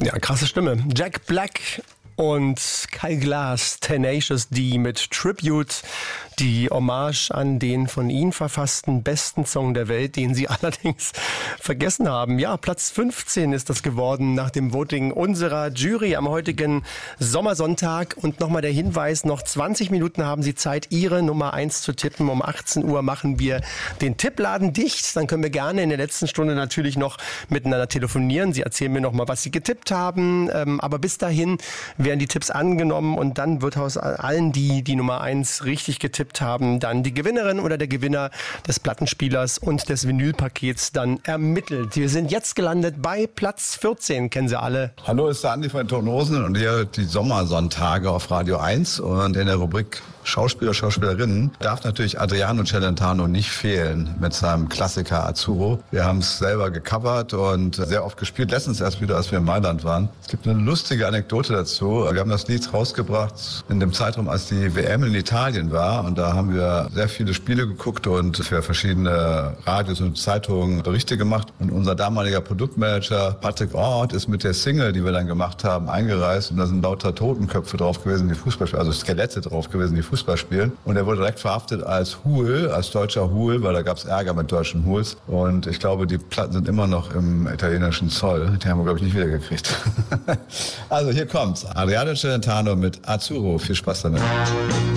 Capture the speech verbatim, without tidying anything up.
Ja, krasse Stimme. Jack Black und Kyle Glass, Tenacious D mit Tribute, die Hommage an den von ihnen verfassten besten Song der Welt, den sie allerdings vergessen haben. Ja, Platz fünfzehn ist das geworden nach dem Voting unserer Jury am heutigen Sommersonntag. Und nochmal der Hinweis, noch zwanzig Minuten haben Sie Zeit, Ihre Nummer eins zu tippen. Um achtzehn Uhr machen wir den Tippladen dicht. Dann können wir gerne in der letzten Stunde natürlich noch miteinander telefonieren. Sie erzählen mir nochmal, was Sie getippt haben. Aber bis dahin werden die Tipps angenommen und dann wird aus allen, die die Nummer eins richtig getippt haben, dann die Gewinnerin oder der Gewinner des Plattenspielers und des Vinylpakets dann ermittelt. Wir sind jetzt gelandet bei Platz vierzehn, kennen Sie alle. Hallo, ist der Andi von den Toten Hosen und hier die Sommersonntage auf Radio eins und in der Rubrik Schauspieler, Schauspielerinnen darf natürlich Adriano Celentano nicht fehlen mit seinem Klassiker Azzurro. Wir haben es selber gecovert und sehr oft gespielt. Letztens erst wieder, als wir in Mailand waren. Es gibt eine lustige Anekdote dazu. Wir haben das Lied rausgebracht in dem Zeitraum, als die W M in Italien war. Und da haben wir sehr viele Spiele geguckt und für verschiedene Radios und Zeitungen Berichte gemacht. Und unser damaliger Produktmanager Patrick Ort ist mit der Single, die wir dann gemacht haben, eingereist. Und da sind lauter Totenköpfe drauf gewesen, die Fußball spielen, also Skelette drauf gewesen, die Fußball spielen. Und er wurde direkt verhaftet als Hul, als deutscher Hul, weil da gab es Ärger mit deutschen Huls. Und ich glaube, die Platten sind immer noch im italienischen Zoll. Die haben wir, glaube ich, nicht wiedergekriegt. Also hier kommt's. Adriano Celentano mit Azzurro. Viel Spaß damit.